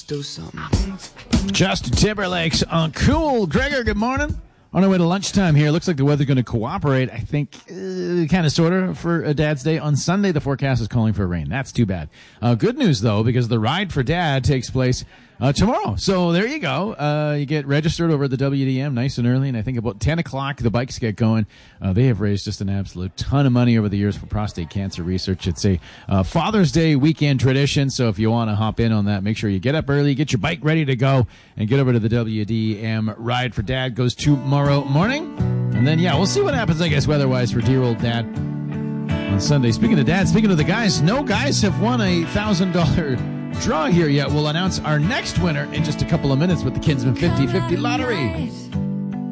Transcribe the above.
do something. Justin Timberlake's on Cool. Gregor, good morning. On our way to lunchtime here. Looks like the weather's going to cooperate, I think, kind of, sort of, for a Dad's Day. On Sunday, the forecast is calling for rain. That's too bad. Good news, though, because the Ride for Dad takes place tomorrow. So there you go. You get registered over at the WDM nice and early, and I think about 10 o'clock the bikes get going. They have raised just an absolute ton of money over the years for prostate cancer research. It's a Father's Day weekend tradition, so if you want to hop in on that, make sure you get up early, get your bike ready to go, and get over to the WDM. Ride for Dad goes tomorrow morning. And then, yeah, we'll see what happens, I guess, weather-wise for dear old Dad on Sunday. Speaking of Dad, speaking of the guys, no guys have won a $1,000 draw here yet. We'll announce our next winner in just a couple of minutes with the Kinsman 50-50 lottery.